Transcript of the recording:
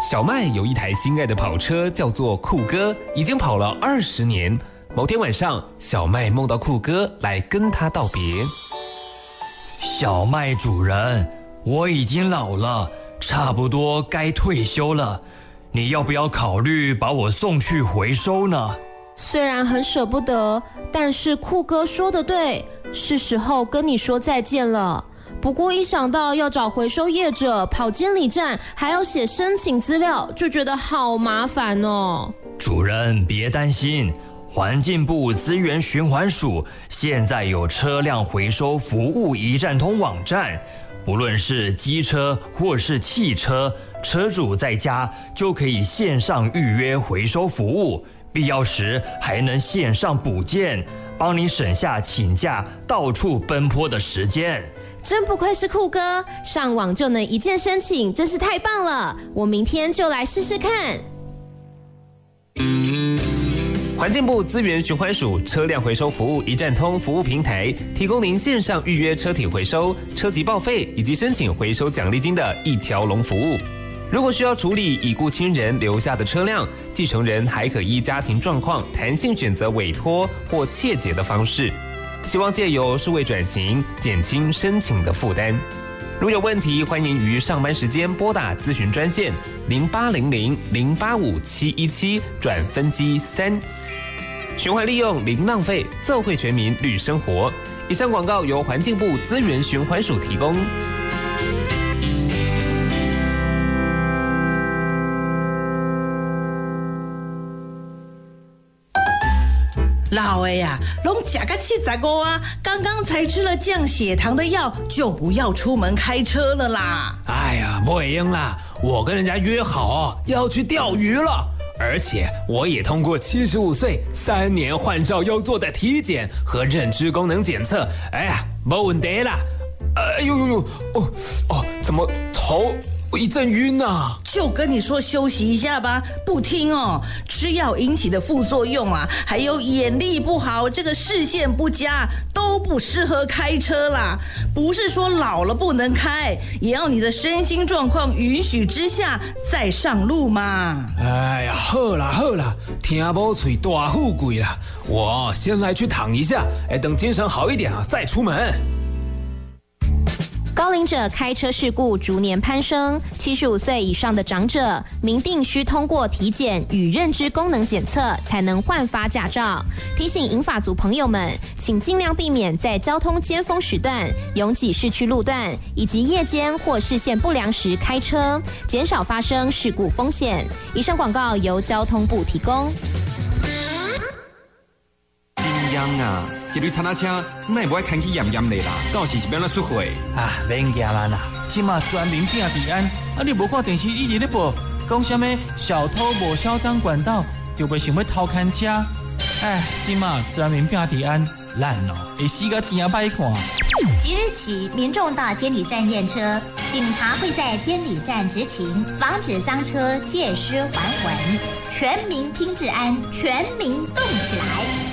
小麦有一台心爱的跑车，叫做酷哥，已经跑了20年。某天晚上，小麦梦到酷哥来跟他道别。 小麦主人，我已经老了，差不多该退休了，你要不要考虑把我送去回收呢？ 虽然很舍不得，但是酷哥说的对，是时候跟你说再见了。不过一想到要找回收业者、跑监理站，还要写申请资料，就觉得好麻烦哦。 主人别担心，环境部资源循环署现在有车辆回收服务一站通网站，不论是机车或是汽车，车主在家就可以线上预约回收服务，必要时还能线上补件，帮你省下请假到处奔波的时间。 真不愧是酷哥，上网就能一键申请，真是太棒了！我明天就来试试看。 环境部资源循环署车辆回收服务一站通服务平台，提供您线上预约车体回收、车籍报废以及申请回收奖励金的一条龙服务。如果需要处理已故亲人留下的车辆，继承人还可依家庭状况弹性选择委托或切结的方式。希望借由数位转型，减轻申请的负担。如有问题，欢迎于上班时间拨打咨询专线0800-085-717转分机3。循环利用零浪费，奏会全民绿生活。以上广告由环境部资源循环署提供。 老的呀，拢吃个75啊！刚刚才吃了降血糖的药，就不要出门开车了啦。 哎呀，不会用啦，我跟人家约好要去钓鱼了，而且我也通过75岁3年换照要做的体检和认知功能检测，哎呀，没问题啦。哎呦呦呦，怎么头一阵晕啊？ 就跟你说休息一下吧，不听哦。吃药引起的副作用啊，还有眼力不好，这个视线不佳，都不适合开车啦。不是说老了不能开，也要你的身心状况允许之下再上路嘛。 哎呀，好啦好啦，听无嘴大富贵啦，我先来去躺一下，等精神好一点再出门。 高龄者开车事故逐年攀升，75岁以上的长者明定需通过体检与认知功能检测才能换发驾照。提醒银发族朋友们，请尽量避免在交通尖峰时段、拥挤市区路段以及夜间或视线不良时开车，减少发生事故风险。以上广告由交通部提供。 真严啊！一类餐仔车，哪会不爱牵去严严的啦？到时是要哪出货？ 啊，免惊啦啦！即马全民拼治安，你无看电视一直咧播，讲什么小偷无销赃管道，就袂想要偷看车。哎，即马全民拼治安，烂哦，会死个真歹看。 即日起，民众到监理站验车，警察会在监理站执勤，防止赃车借尸还魂。全民拼治安，全民动起来！